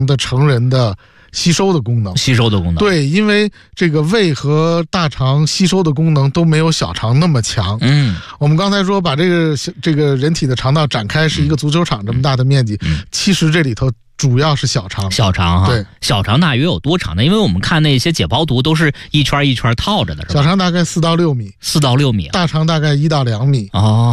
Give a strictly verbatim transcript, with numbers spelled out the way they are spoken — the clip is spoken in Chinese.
的成人的吸收的功能， 吸收的功能， 对，因为这个胃和大肠吸收的功能都没有小肠那么强。 嗯， 我们刚才说把这个这个人体的肠道展开是一个足球场这么大的面积， 嗯、 其实这里头主要是小肠。 小肠哈， 对， 小肠大约有多长呢？因为我们看那些解剖图都是一圈一圈套着的，是吧？ 小肠大概四到六米， 四到六米， 大肠大概一到两米。 哦。